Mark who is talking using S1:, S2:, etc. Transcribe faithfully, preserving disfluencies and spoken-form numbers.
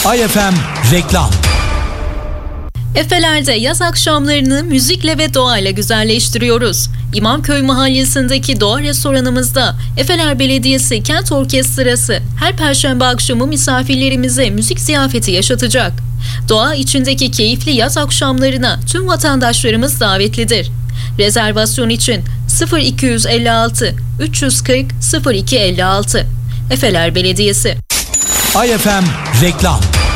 S1: Ay F M reklam.
S2: Efeler'de yaz akşamlarını müzikle ve doğayla güzelleştiriyoruz. İmamköy Mahallesi'ndeki doğa restoranımızda Efeler Belediyesi Kent Orkestrası her perşembe akşamı misafirlerimize müzik ziyafeti yaşatacak. Doğa içindeki keyifli yaz akşamlarına tüm vatandaşlarımız davetlidir. Rezervasyon için sıfır iki yüz elli altı üç yüz kırk sıfır iki elli altı. Efeler Belediyesi.
S1: Ay F M reklam.